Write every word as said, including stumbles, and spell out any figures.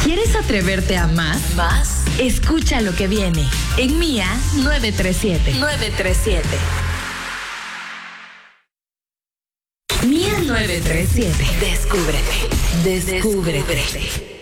¿Quieres atreverte a más? ¿Más? Escucha lo que viene en Mía nueve tres siete. nueve tres siete. Mía nueve tres siete. Descúbrete. Descúbrete.